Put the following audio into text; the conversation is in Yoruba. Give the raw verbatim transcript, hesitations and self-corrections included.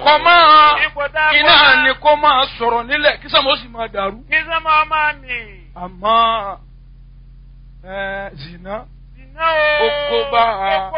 kọ́ máa iná ni kó máa sọ̀rọ̀ nílẹ̀ kí sàmó sì máa dàrú. Kí sọ́mọ máa mì. Àmọ́ ẹ zina Zìnà o. ó kó bá a.